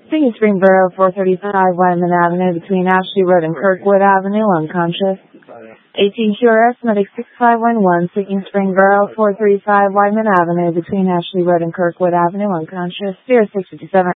Singing Springboro, 435 Wyman Avenue between Ashley Road and Kirkwood Avenue, unconscious. 18 QRS, medic 6511, Singing Springboro, 435 Wyman Avenue between Ashley Road and Kirkwood Avenue, unconscious. 0657.